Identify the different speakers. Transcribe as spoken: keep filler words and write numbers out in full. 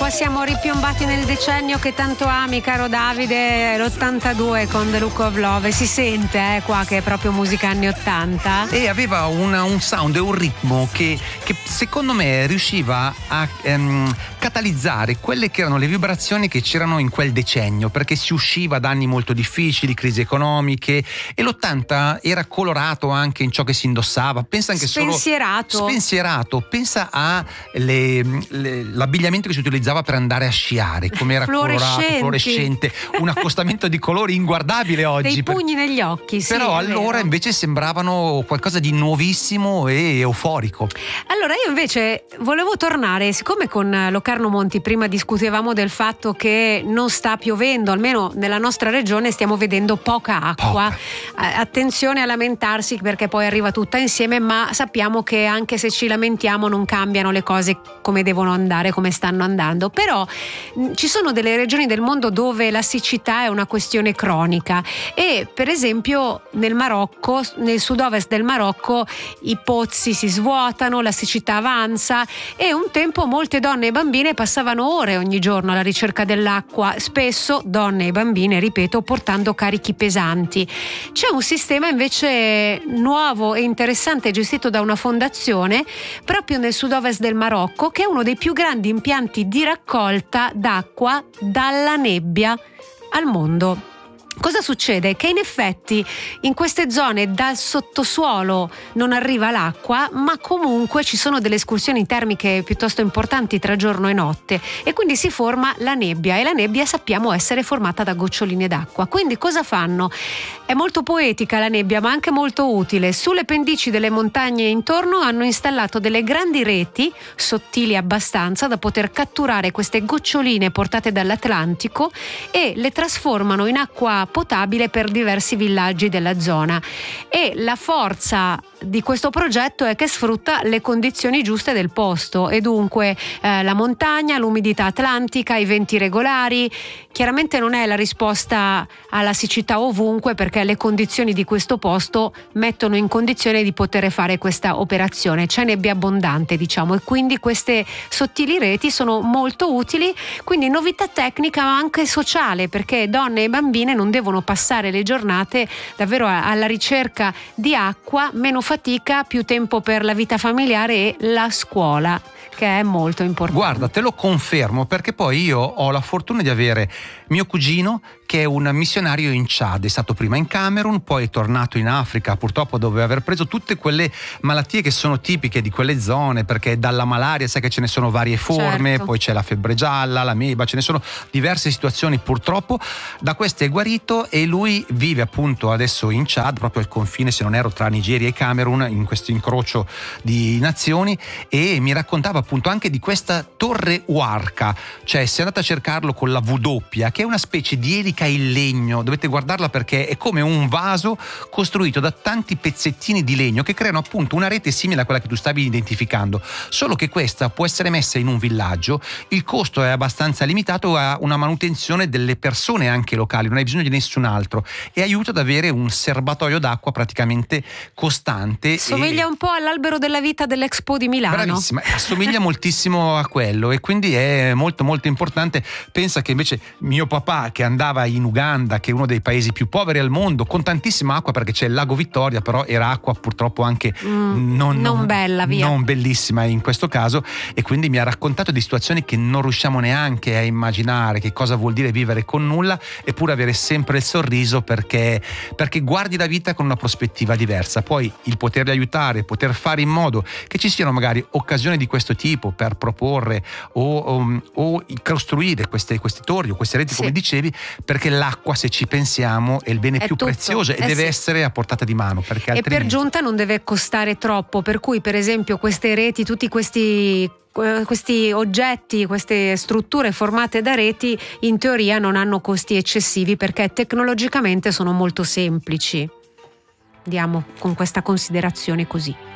Speaker 1: qua siamo ripiombati nel decennio che tanto ami, caro Davide, l'ottantadue con The Look of Love. E si sente eh, qua che è proprio musica anni ottanta.
Speaker 2: E aveva una, un sound e un ritmo che, che secondo me riusciva a ehm, catalizzare quelle che erano le vibrazioni che c'erano in quel decennio, perché si usciva da anni molto difficili, crisi economiche, e l'ottanta era colorato anche in ciò che si indossava. Pensa anche
Speaker 1: Spensierato.
Speaker 2: solo spensierato. Pensa a le, le, l'abbigliamento che si utilizzava per andare a sciare, come era colorato, fluorescente, un accostamento di colori inguardabile oggi.
Speaker 1: Dei pugni negli occhi, sì.
Speaker 2: Però allora
Speaker 1: vero.
Speaker 2: invece sembravano qualcosa di nuovissimo e euforico.
Speaker 1: Allora io invece volevo tornare, siccome con Locarno Monti prima discutevamo del fatto che non sta piovendo, almeno nella nostra regione stiamo vedendo poca acqua. Poca. Attenzione a lamentarsi perché poi arriva tutta insieme, ma sappiamo che anche se ci lamentiamo non cambiano le cose come devono andare, come stanno andando. Però mh, ci sono delle regioni del mondo dove la siccità è una questione cronica, e per esempio nel Marocco, nel sud-ovest del Marocco, i pozzi si svuotano, la siccità avanza, e un tempo molte donne e bambine passavano ore ogni giorno alla ricerca dell'acqua, spesso donne e bambine, ripeto, portando carichi pesanti. C'è un sistema invece nuovo e interessante gestito da una fondazione proprio nel sud-ovest del Marocco, che è uno dei più grandi impianti di raccolta d'acqua dalla nebbia al mondo. Cosa succede? Che in effetti in queste zone dal sottosuolo non arriva l'acqua, ma comunque ci sono delle escursioni termiche piuttosto importanti tra giorno e notte, e quindi si forma la nebbia, e la nebbia sappiamo essere formata da goccioline d'acqua. Quindi cosa fanno? È molto poetica la nebbia, ma anche molto utile. Sulle pendici delle montagne intorno hanno installato delle grandi reti, sottili abbastanza da poter catturare queste goccioline portate dall'Atlantico, e le trasformano in acqua potabile per diversi villaggi della zona. E la forza di questo progetto è che sfrutta le condizioni giuste del posto, e dunque eh, la montagna, l'umidità atlantica, i venti regolari. Chiaramente non è la risposta alla siccità ovunque, perché le condizioni di questo posto mettono in condizione di poter fare questa operazione. C'è nebbia abbondante, diciamo, e quindi queste sottili reti sono molto utili. Quindi novità tecnica ma anche sociale, perché donne e bambine non devono passare le giornate davvero alla ricerca di acqua, meno fatica, più tempo per la vita familiare e la scuola, che è molto importante.
Speaker 2: Guarda, te lo confermo, perché poi io ho la fortuna di avere mio cugino che è un missionario in Chad, è stato prima in Camerun, poi è tornato in Africa, purtroppo dove aver preso tutte quelle malattie che sono tipiche di quelle zone, perché dalla malaria sai che ce ne sono varie forme, certo. Poi c'è la febbre gialla, l'ameba, ce ne sono diverse situazioni purtroppo. Da queste è guarito, e lui vive appunto adesso in Chad, proprio al confine, se non erro, tra Nigeria e Camerun, in questo incrocio di nazioni, e mi raccontava appunto anche di questa torre Huarca, cioè si è andata a cercarlo con la V doppia, che è una specie di elica in legno. Dovete guardarla perché è come un vaso costruito da tanti pezzettini di legno che creano appunto una rete simile a quella che tu stavi identificando, solo che questa può essere messa in un villaggio, il costo è abbastanza limitato, a una manutenzione delle persone anche locali, non hai bisogno di nessun altro, e aiuta ad avere un serbatoio d'acqua praticamente costante.
Speaker 1: Somiglia
Speaker 2: e...
Speaker 1: un po' all'albero della vita dell'Expo di Milano.
Speaker 2: Bravissima, assomiglia moltissimo a quello, e quindi è molto molto importante. Pensa che invece mio papà, che andava in Uganda, che è uno dei paesi più poveri al mondo, con tantissima acqua perché c'è il lago Vittoria, però era acqua purtroppo anche
Speaker 1: mm, non, non bella, via.
Speaker 2: non bellissima in questo caso, e quindi mi ha raccontato di situazioni che non riusciamo neanche a immaginare, che cosa vuol dire vivere con nulla eppure avere sempre il sorriso, perché, perché guardi la vita con una prospettiva diversa. Poi il poterli aiutare, poter fare in modo che ci siano magari occasioni di questo tipo per proporre o, o, o costruire queste, queste torri o queste reti, sì. Come dicevi, perché l'acqua, se ci pensiamo, è il bene
Speaker 1: è
Speaker 2: più
Speaker 1: tutto.
Speaker 2: prezioso, e
Speaker 1: eh
Speaker 2: deve
Speaker 1: sì.
Speaker 2: essere a portata di mano, perché
Speaker 1: e
Speaker 2: altrimenti...
Speaker 1: per giunta non deve costare troppo, per cui per esempio queste reti, tutti questi questi oggetti, queste strutture formate da reti, in teoria non hanno costi eccessivi, perché tecnologicamente sono molto semplici. Diamo con questa considerazione così.